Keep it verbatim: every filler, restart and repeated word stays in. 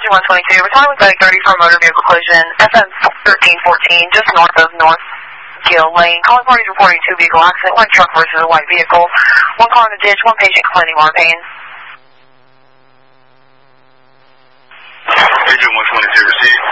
one twenty-two, returning with thirty for a motor vehicle collision, F M thirteen fourteen, just north of North Gill Lane. Calling parties reporting two vehicle accident, one truck versus a white vehicle, one car in the ditch, one patient complaining more pain. Agent one twenty-two received.